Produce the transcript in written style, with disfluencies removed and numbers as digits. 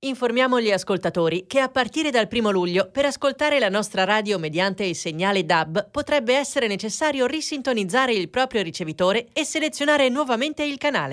Informiamo gli ascoltatori che a partire dal 1° luglio, per ascoltare la nostra radio mediante il segnale DAB, potrebbe essere necessario risintonizzare il proprio ricevitore e selezionare nuovamente il canale.